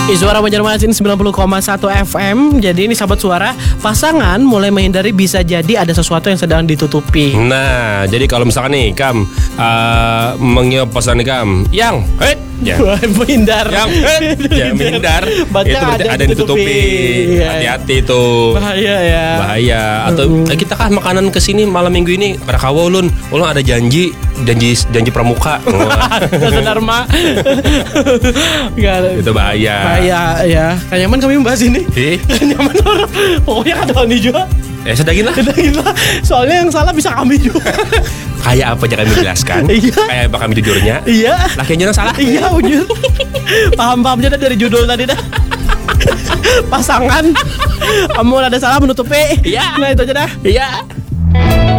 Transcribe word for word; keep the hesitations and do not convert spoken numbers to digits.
Suara Banjarmasin sembilan puluh koma satu F M. Jadi ini sahabat suara, pasangan mulai menghindari bisa jadi ada sesuatu yang sedang ditutupi. Nah, jadi kalau misalkan nih Kam uh, mengiup pasangan nih Kam, yang hei, ya. menghindar. Yang hei, ya menghindar. Berarti Itu berarti ada ada yang ditutupi. ditutupi. Hati-hati tuh. Bahaya ya. Bahaya. Atau Mm. eh, kita kah makanan kesini malam minggu ini pada kawo ulun. Ulun ada janji, janji janji pramuka. Wah, Jasa Dharma. Gak, itu bahaya. bahaya ya. Kan nyaman kami membahas ini. Eh, Nyaman orang. Pokoknya kata ini juga. eh sedangin lah. Udah gitu. Soalnya yang salah bisa kami juga. Kayak apa aja kami jelaskan. Iya. Kayak apa kami jujurnya. Iya. Laki yang salah. Iya, ujur. Paham-paham aja dah dari judul tadi dah. Pasangan. Kamu ada salah menutupi. Iya. Nah itu aja dah. Iya.